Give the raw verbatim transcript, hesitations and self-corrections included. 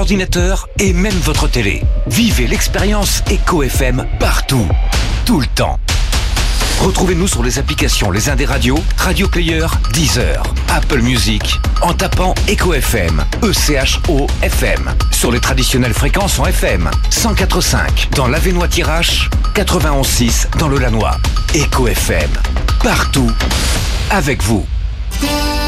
ordinateur et même votre télé. Vivez l'expérience Echo F M partout, tout le temps. Retrouvez-nous sur les applications Les Indés Radio, Radio Player, Deezer, Apple Music, en tapant Echo F M, E C H O F M, sur les traditionnelles fréquences en F M, cent quatre virgule cinq dans l'Avesnois-Thiérache, quatre-vingt-onze virgule six dans le Lannoy. Echo F M, partout, avec vous.